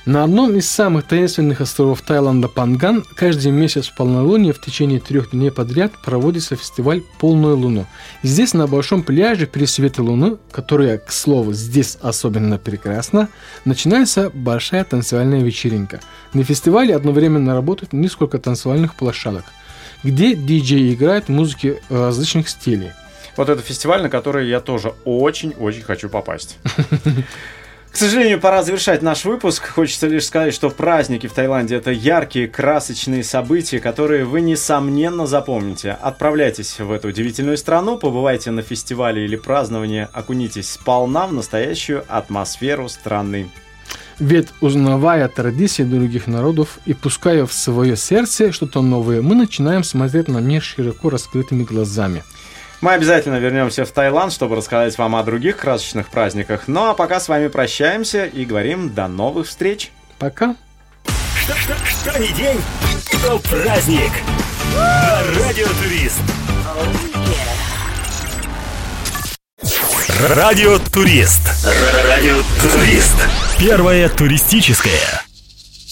На одном из самых таинственных островов Таиланда Панган каждый месяц в полнолуние в течение 3 дней подряд проводится фестиваль «Полную луну». И здесь на большом пляже при свете луны, которая, к слову, здесь особенно прекрасна, начинается большая танцевальная вечеринка. На фестивале одновременно работают несколько танцевальных площадок, где диджеи играют музыки различных стилей. Вот это фестиваль, на который я тоже очень-очень хочу попасть. К сожалению, пора завершать наш выпуск. Хочется лишь сказать, что праздники в Таиланде – это яркие, красочные события, которые вы, несомненно, запомните. Отправляйтесь в эту удивительную страну, побывайте на фестивале или праздновании, окунитесь сполна в настоящую атмосферу страны. Ведь, узнавая традиции других народов и пуская в свое сердце что-то новое, мы начинаем смотреть на мир широко раскрытыми глазами. Мы обязательно вернемся в Таиланд, чтобы рассказать вам о других красочных праздниках. Ну а пока с вами прощаемся и говорим до новых встреч. Пока. Что ни день, то праздник. На Радио Турист. Радио Турист. Радио Турист. Первое туристическое.